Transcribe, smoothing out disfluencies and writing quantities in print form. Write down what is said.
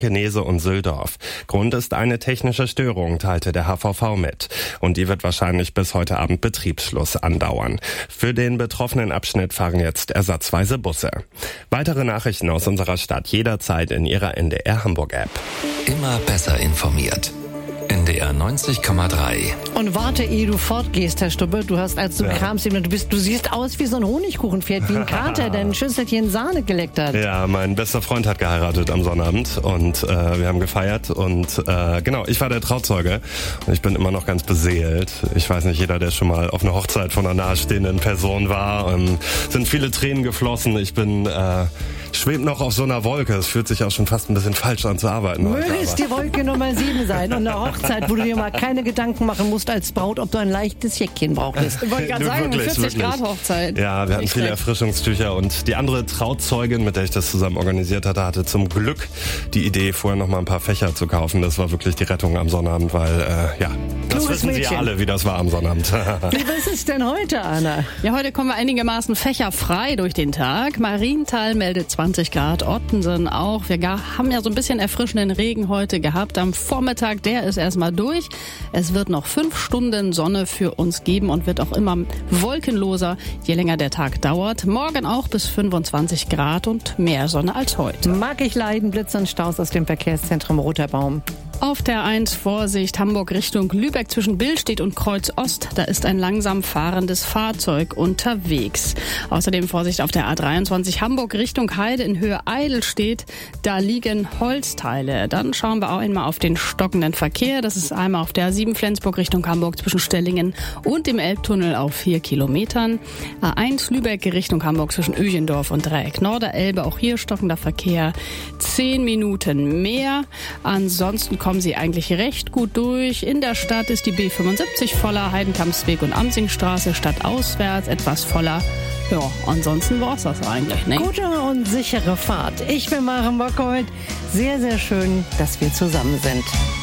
Genese und Sülldorf. Grund ist eine technische Störung, teilte der HVV mit. Und die wird wahrscheinlich bis heute Abend Betriebsschluss andauern. Für den betroffenen Abschnitt fahren jetzt ersatzweise Busse. Weitere Nachrichten aus unserer Stadt jederzeit in Ihrer NDR Hamburg App. Immer besser informiert. NDR 90,3. Und warte, ehe du fortgehst, Herr Stubbe, als du kamst, du siehst aus wie so ein Honigkuchenpferd, wie ein Kater, der ein Schüsselchen Sahne geleckt hat. Ja, mein bester Freund hat geheiratet am Sonnabend und wir haben gefeiert und ich war der Trauzeuge und ich bin immer noch ganz beseelt. Ich weiß nicht, jeder, der schon mal auf einer Hochzeit von einer nahestehenden Person war, sind viele Tränen geflossen. Ich bin schwebt noch auf so einer Wolke. Es fühlt sich auch schon fast ein bisschen falsch an zu arbeiten. Möge es die Wolke Nummer 7 sein und eine Hochzeit, wo du dir mal keine Gedanken machen musst als Braut, ob du ein leichtes Jäckchen brauchst. Ich wollte gerade sagen, eine 40-Grad-Hochzeit. Ja, wir hatten viele Erfrischungstücher und die andere Trauzeugin, mit der ich das zusammen organisiert hatte zum Glück die Idee, vorher noch mal ein paar Fächer zu kaufen. Das war wirklich die Rettung am Sonnabend, weil, das wissen Sie ja alle, wie das war am Sonnabend. Was ist denn heute, Anna? Ja, heute kommen wir einigermaßen fächerfrei durch den Tag. Marienthal meldet 20 Grad, Ottensen auch. Wir haben ja so ein bisschen erfrischenden Regen heute gehabt. Am Vormittag, der ist erstmal durch. Es wird noch 5 Stunden Sonne für uns geben und wird auch immer wolkenloser, je länger der Tag dauert. Morgen auch bis 25 Grad und mehr Sonne als heute. Mag ich leiden, Blitz und Staus aus dem Verkehrszentrum Roter Baum. Auf der 1 Vorsicht Hamburg Richtung Lübeck zwischen Billstedt und Kreuz Ost. Da ist ein langsam fahrendes Fahrzeug unterwegs. Außerdem Vorsicht auf der A23 Hamburg Richtung Heide in Höhe Eidelstedt. Da liegen Holzteile. Dann schauen wir auch einmal auf den stockenden Verkehr. Das ist einmal auf der A7 Flensburg Richtung Hamburg zwischen Stellingen und dem Elbtunnel auf 4 Kilometern. A1 Lübeck Richtung Hamburg zwischen Öjendorf und Dreieck Norderelbe. Auch hier stockender Verkehr. 10 Minuten mehr. Ansonsten kommen Sie eigentlich recht gut durch. In der Stadt ist die B75 voller, Heidenkampsweg und Amsingstraße stadtauswärts etwas voller. Ja, ansonsten war's das eigentlich, ne? Gute und sichere Fahrt. Ich bin Maren Bockholt. Sehr, sehr schön, dass wir zusammen sind.